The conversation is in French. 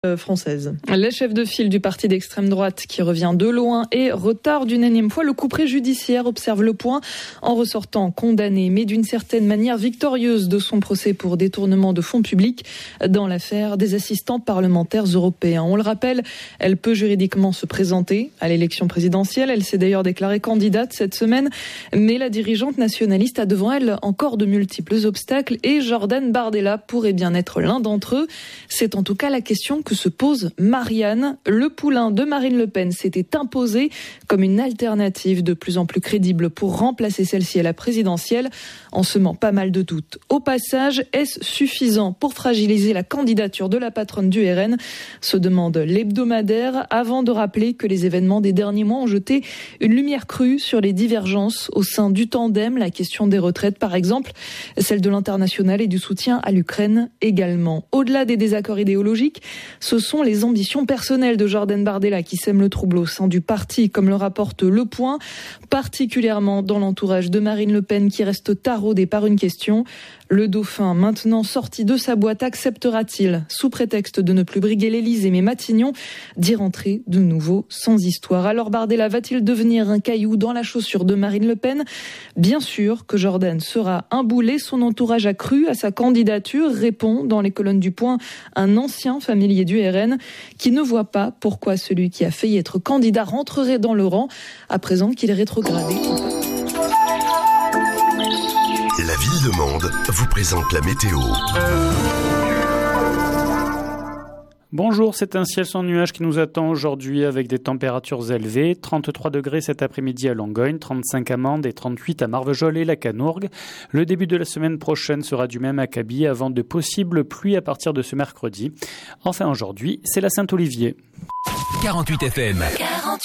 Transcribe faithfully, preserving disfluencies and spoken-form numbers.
française. La chef de file du parti d'extrême droite qui revient de loin et retarde d'une énième fois le couperet judiciaire, observe Le Point, en ressortant condamné, mais d'une certaine manière victorieuse de son procès pour détournement de fonds publics dans l'affaire des assistants parlementaires européens. On le rappelle, elle peut juridiquement se présenter à l'élection présidentielle. Elle s'est d'ailleurs déclarée candidate cette semaine, mais la dirigeante nationaliste a devant elle encore de multiples obstacles et Jordan Bardella pourrait bien être l'un d'entre eux. C'est en tout cas la question que se pose Marianne. Le poulain de Marine Le Pen s'était imposé comme une alternative de plus en plus crédible pour remplacer celle-ci à la présidentielle, en semant pas mal de doutes. Au passage, est-ce suffisant pour fragiliser la candidature de la patronne du R N ? Se demande l'hebdomadaire, avant de rappeler que les événements des derniers mois ont jeté une lumière crue sur les divergences au sein du tandem, la question des retraites par exemple, celle de l'international et du soutien à l'Ukraine également. Au-delà des désaccords idéologiques, ce sont les ambitions personnelles de Jordan Bardella qui sèment le trouble au sein du parti, comme le rapporte Le Point, particulièrement dans l'entourage de Marine Le Pen qui reste taraudée par une question. Le dauphin, maintenant sorti de sa boîte, acceptera-t-il, sous prétexte de ne plus briguer l'Élysée mais Matignon, d'y rentrer de nouveau sans histoire? Alors Bardella va-t-il devenir un caillou dans la chaussure de Marine Le Pen? Bien sûr que Jordan sera un boulet. Son entourage a cru à sa candidature, répond dans les colonnes du Point un ancien familier du R N qui ne voit pas pourquoi celui qui a failli être candidat rentrerait dans le rang à présent qu'il est rétrogradé. La Ville de Mende vous présente la météo. Bonjour, c'est un ciel sans nuages qui nous attend aujourd'hui avec des températures élevées. trente-trois degrés cet après-midi à Langogne, trente-cinq à Mende et trente-huit à Marvejols et la Canourgue. Le début de la semaine prochaine sera du même acabit avant de possibles pluies à partir de ce mercredi. Enfin aujourd'hui, c'est la Saint-Olivier. quarante-huit F M.